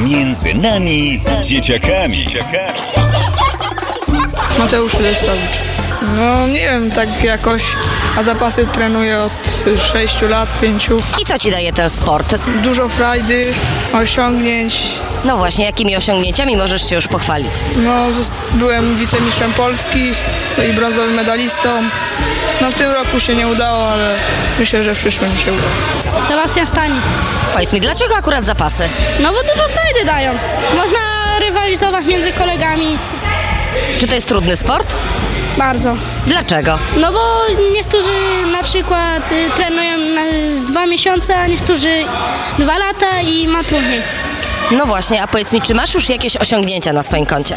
Między nami, dzieciakami. Mateusz Lestowicz. No nie wiem, tak jakoś, a zapasy trenuję od 6 lat, 5. I co ci daje ten sport? Dużo frajdy, osiągnięć. No właśnie, jakimi osiągnięciami możesz się już pochwalić? No byłem wicemistrzem Polski i brązowym medalistą. No w tym roku się nie udało, ale myślę, że w przyszłym się uda. Sebastian Stanik. Powiedz mi, dlaczego akurat zapasy? No bo dużo frajdy dają. Można rywalizować między kolegami. Czy to jest trudny sport? Bardzo. Dlaczego? No bo niektórzy na przykład trenują z 2 miesiące, a niektórzy 2 lata i ma trudniej. No właśnie, a powiedz mi, czy masz już jakieś osiągnięcia na swoim koncie?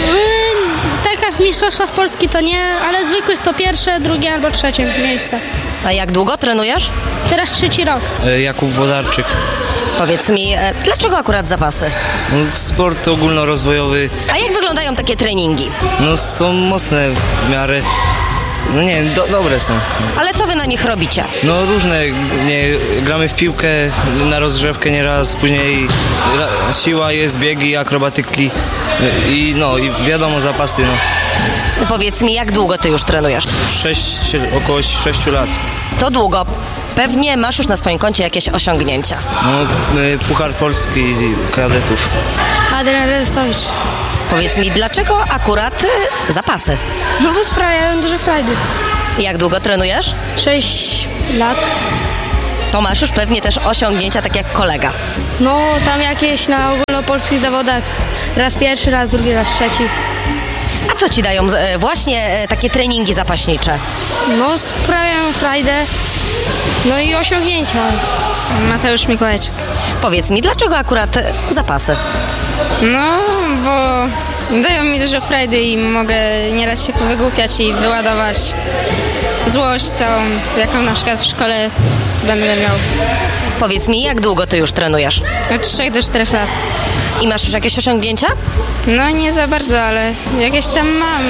Tak jak w Mistrzostwach Polski to nie, ale zwykłych to pierwsze, drugie albo trzecie miejsce. A jak długo trenujesz? Teraz 3 rok. Jakub Wodarczyk. Powiedz mi, dlaczego akurat zapasy? No, sport ogólnorozwojowy. A jak wyglądają takie treningi? No są mocne w miarę. No nie wiem, dobre są. Ale co wy na nich robicie? No różne, gramy w piłkę na rozgrzewkę nieraz, później siła jest, biegi, akrobatyki i wiadomo zapasy. No. Powiedz mi, jak długo ty już trenujesz? Około 6 lat. To długo. Pewnie masz już na swoim koncie jakieś osiągnięcia. No, Puchar Polski kadetów. Adrian Redestowicz. Powiedz mi, dlaczego akurat zapasy? No bo sprawiają dużo frajdy. Jak długo trenujesz? 6 lat. To masz już pewnie też osiągnięcia, tak jak kolega. No tam jakieś na ogólnopolskich zawodach raz pierwszy, raz drugi, raz trzeci. A co ci dają właśnie takie treningi zapaśnicze? No sprawiają frajdę, no i osiągnięcia. Mateusz Mikołajczyk. Powiedz mi, dlaczego akurat zapasy? No, bo dają mi dużo frajdy i mogę nieraz się powygłupiać i wyładować złość całą, jaką na przykład w szkole będę miał. Powiedz mi, jak długo ty już trenujesz? Od 3 do 4 lat. I masz już jakieś osiągnięcia? No nie za bardzo, ale jakieś tam mam.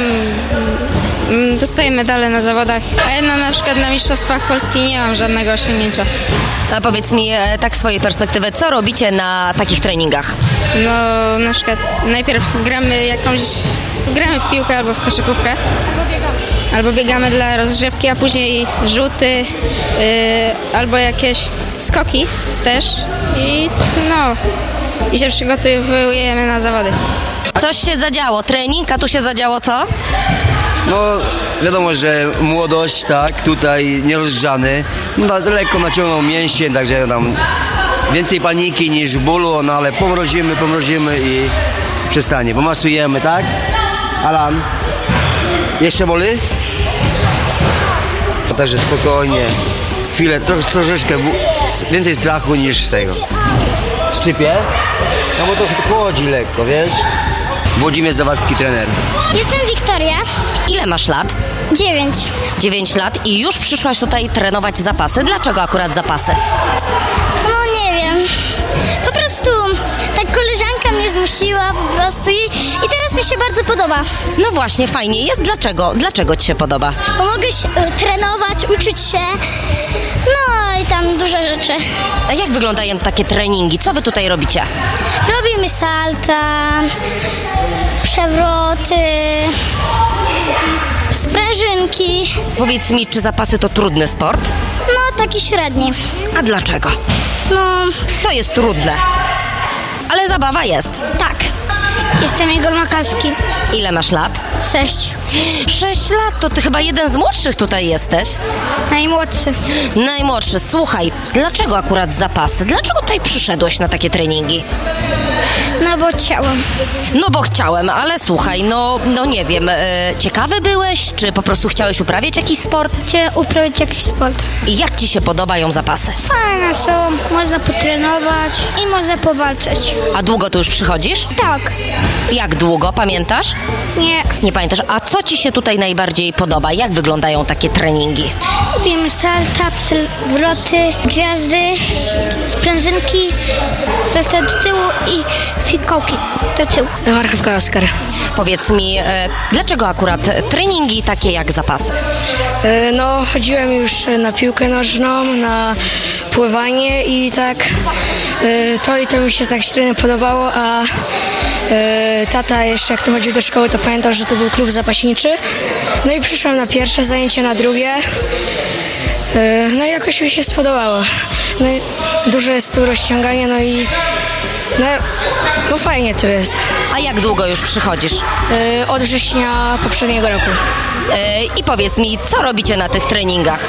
Dostaję medale na zawodach, a ja na przykład na Mistrzostwach Polski nie mam żadnego osiągnięcia. A powiedz mi, tak z twojej perspektywy, co robicie na takich treningach? No na przykład najpierw gramy w piłkę albo w koszykówkę. Albo biegamy dla rozgrzewki, a później rzuty, albo jakieś skoki też i się przygotowujemy na zawody. Coś się zadziało, trening, a tu się zadziało co? No wiadomo, że młodość, tak, tutaj nierozgrzany, lekko naciągnął mięśnie, także tam więcej paniki niż bólu, no ale pomrozimy i przestanie, pomasujemy, tak? Alan, jeszcze boli? Także spokojnie, chwilę, troszeczkę więcej strachu niż tego. Szczypie? No bo to chodzi lekko, wiesz? Włodzimierz Zawadzki, trener. Jestem Wiktoria. Ile masz lat? 9. 9 lat i już przyszłaś tutaj trenować zapasy. Dlaczego akurat zapasy? No nie wiem. Po prostu tak koleżanka mnie zmusiła po prostu i teraz mi się bardzo podoba. No właśnie, fajnie jest. Dlaczego? Dlaczego ci się podoba? Bo mogę trenować, uczyć się, no i tam dużo rzeczy. A jak wyglądają takie treningi? Co wy tutaj robicie? Robimy salta, przewroty, sprężynki. Powiedz mi, czy zapasy to trudny sport? No taki średni. A dlaczego? No To jest trudne. Ale zabawa jest. tak. Jestem Igor Makalski. Ile masz lat? 6. 6 lat, to ty chyba jeden z młodszych tutaj jesteś. Najmłodszy. Najmłodszy, słuchaj, dlaczego akurat zapasy? Dlaczego tutaj przyszedłeś na takie treningi? No bo chciałam. No bo chciałem, ale słuchaj, no nie wiem, ciekawy byłeś, czy po prostu chciałeś uprawiać jakiś sport? Chciałam uprawiać jakiś sport. I jak ci się podobają zapasy? Fajne są, można potrenować i można powalczyć. A długo tu już przychodzisz? Tak. Jak długo, pamiętasz? Nie. Nie pamiętasz, a co ci się tutaj najbardziej podoba? Jak wyglądają takie treningi? Robimy salta, przewroty, gwiazdy, sprężynki, salta do tyłu i fikołki do tyłu. Marchewka Oskar. Powiedz mi, dlaczego akurat treningi takie jak zapasy? No, chodziłem już na piłkę nożną, na pływanie i tak to mi się tak średnio podobało, a tata jeszcze jak tu chodził do szkoły, to pamiętał, że to był klub zapaśniczy. No i przyszłam na pierwsze zajęcie, na drugie. No i jakoś mi się spodobało. No i dużo jest tu rozciągania, no fajnie tu jest. A jak długo już przychodzisz? Od września poprzedniego roku. I powiedz mi, co robicie na tych treningach?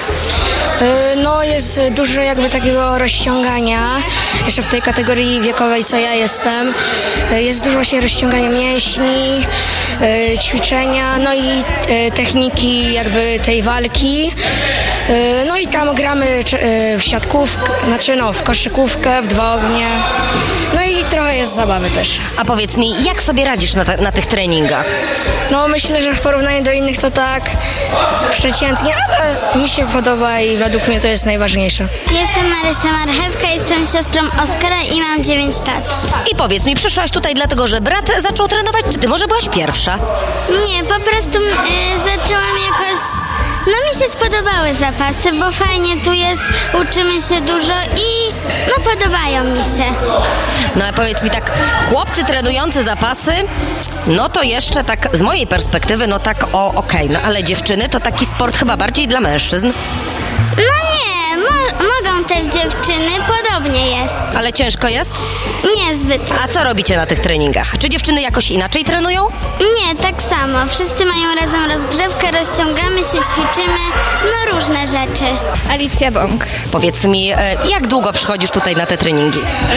No jest dużo jakby takiego rozciągania, jeszcze w tej kategorii wiekowej, co ja jestem. Jest dużo się rozciągania mięśni, ćwiczenia, no i techniki jakby tej walki. No i tam gramy w siatkówkę, w koszykówkę, w 2 ognie. No i trochę jest zabawy też. A powiedz mi, jak sobie radzisz na tych treningach? No myślę, że w porównaniu do innych to tak przeciętnie, ale mi się podoba i według mnie to jest najważniejsze. Jestem Marysia Marchewka, jestem siostrą Oskara i mam 9 lat. I powiedz mi, przyszłaś tutaj dlatego, że brat zaczął trenować, czy ty może byłaś pierwsza? Nie, po prostu zaczęłam jakoś... No mi się spodobały zapasy, bo fajnie tu jest, uczymy się dużo i podobają mi się. No ale powiedz mi tak, chłopcy trenujący zapasy, no to jeszcze tak z mojej perspektywy, no tak okej, no ale dziewczyny to taki sport chyba bardziej dla mężczyzn. No nie, mogą też dziewczyny, podobnie jest. Ale ciężko jest? Niezbyt. A co robicie na tych treningach? Czy dziewczyny jakoś inaczej trenują? Nie, tak samo. Wszyscy mają razem rozgrzewkę, rozciągamy się, ćwiczymy, no różne rzeczy. Alicja Bąk. Powiedz mi, jak długo przychodzisz tutaj na te treningi?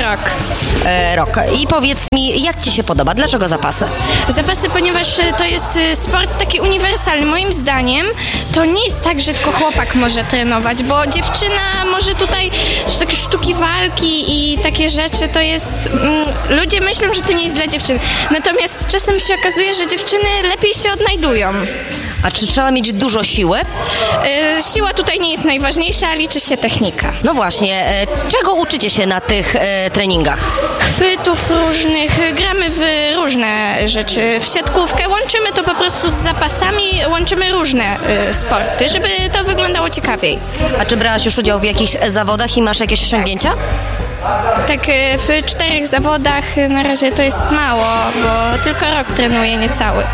Rok. I powiedz mi, jak ci się podoba? Dlaczego zapasy? Zapasy, ponieważ to jest sport taki uniwersalny. Moim zdaniem to nie jest tak, że tylko chłopak może trenować, bo dziewczyna może tutaj, że takie sztuki walki i takie rzeczy to jest... ludzie myślą, że to nie jest dla dziewczyn. Natomiast czasem się okazuje, że dziewczyny lepiej się odnajdują. A czy trzeba mieć dużo siły? Siła tutaj nie jest najważniejsza, liczy się technika. No właśnie, czego uczycie się na tych treningach? Chwytów różnych, gramy w różne rzeczy. W siatkówkę łączymy to po prostu z zapasami, łączymy różne sporty, żeby to wyglądało ciekawiej. A czy brałaś już udział w jakichś zawodach i masz jakieś osiągnięcia? Tak, w 4 zawodach na razie to jest mało, bo tylko rok trenuję, niecały.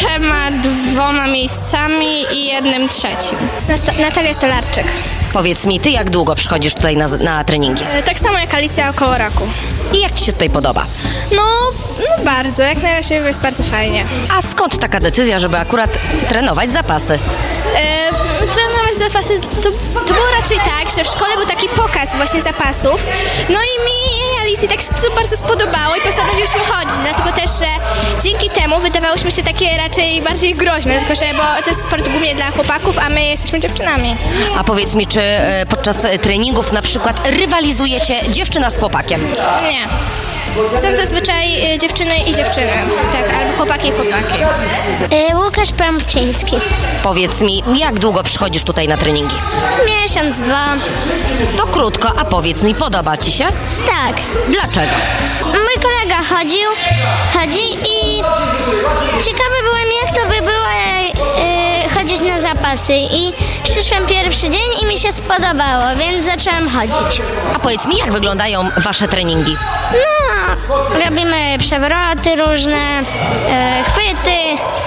2 miejscami i 1 trzecim. Natalia Stolarczyk. Powiedz mi, ty jak długo przychodzisz tutaj na treningi? Tak samo jak Alicja, około roku. I jak ci się tutaj podoba? No bardzo, jak na razie jest bardzo fajnie. A skąd taka decyzja, żeby akurat trenować zapasy? Trenować zapasy to było raczej tak, że w szkole był taki pokaz właśnie zapasów. No i mi i Alicji tak się to bardzo spodobało i postanowiłyśmy chodzić, dlatego też, że dzięki temu wydawałyśmy się takie raczej bardziej groźne, tylko że bo to jest sport głównie dla chłopaków, a my jesteśmy dziewczynami. A powiedz mi, czy podczas treningów na przykład rywalizujecie dziewczyna z chłopakiem? Nie. Są zazwyczaj dziewczyny i dziewczyny, tak, albo chłopaki i chłopaki. Łukasz Pramczyński. Powiedz mi, jak długo przychodzisz tutaj na treningi? Miesiąc, 2. To krótko, a powiedz mi, podoba ci się? Tak. Dlaczego? Mój kolega chodzi i ciekawy byłem, jak to by było chodzić na zapasy i przyszłem pierwszy dzień i mi się spodobało, więc zaczęłam chodzić. A powiedz mi, jak wyglądają wasze treningi? No, robimy przewroty różne, chwyty,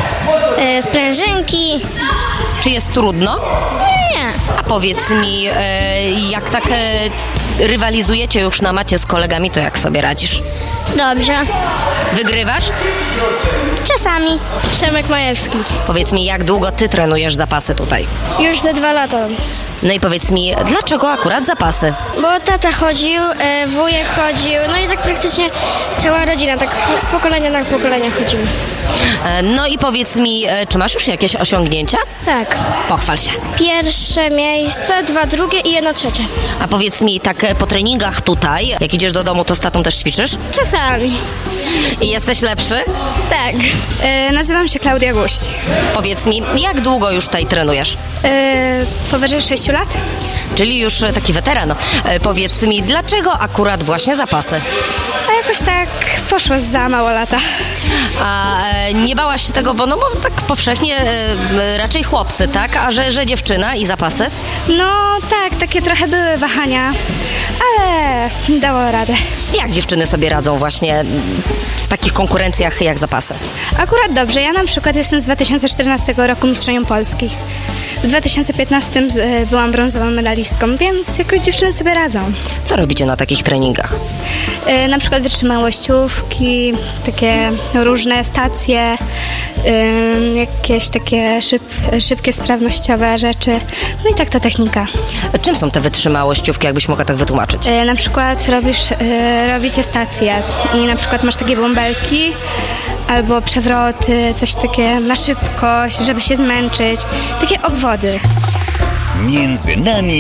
sprężynki. Czy jest trudno? Nie. A powiedz mi, jak tak rywalizujecie już na macie z kolegami, to jak sobie radzisz? Dobrze. Wygrywasz? Czasami. Przemek Majewski. Powiedz mi, jak długo ty trenujesz zapasy tutaj? Już za 2 lata. No i powiedz mi, dlaczego akurat zapasy? Bo tata chodził, wujek chodził, no i tak praktycznie cała rodzina, tak z pokolenia na pokolenie chodzimy. No i powiedz mi, czy masz już jakieś osiągnięcia? Tak. Pochwal się. 1 miejsce, 2 drugie i 1 trzecie. A powiedz mi, tak po treningach tutaj, jak idziesz do domu, to z tatą też ćwiczysz? Czasami. I jesteś lepszy? Tak. Nazywam się Klaudia Guść. Powiedz mi, jak długo już tutaj trenujesz? Powyżej 6 lat. Czyli już taki weteran. Powiedz mi, dlaczego akurat właśnie zapasy? jakoś tak poszło za mało lata. A nie bałaś się tego, bo tak powszechnie raczej chłopcy, tak? A że dziewczyna i zapasy? No tak, takie trochę były wahania, ale dało radę. Jak dziewczyny sobie radzą właśnie w takich konkurencjach jak zapasy? Akurat dobrze. Ja na przykład jestem z 2014 roku mistrzynią Polski. W 2015 byłam brązową medalistką, więc jakoś dziewczyny sobie radzą. Co robicie na takich treningach? Na przykład wytrzymałościówki, takie różne stacje, jakieś takie szybkie, sprawnościowe rzeczy. No i tak to technika. Czym są te wytrzymałościówki, jakbyś mogła tak wytłumaczyć? Na przykład robicie stacje i na przykład masz takie bąbelki albo przewroty, coś takie na szybkość, żeby się zmęczyć. Takie obwody. Między nami